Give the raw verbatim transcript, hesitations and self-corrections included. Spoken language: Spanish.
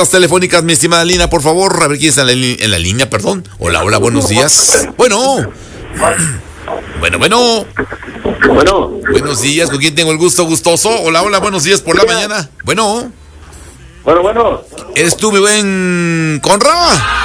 telefónicas, mi estimada Lina, por favor. A ver quién está en la, li- en la línea, perdón. Hola, hola, buenos días. Bueno. Bueno, bueno. Bueno, Buenos días, ¿con quién tengo el gusto gustoso? Hola, hola, buenos días por la mañana. Bueno. bueno, bueno. ¿Eres tú, mi buen Conra?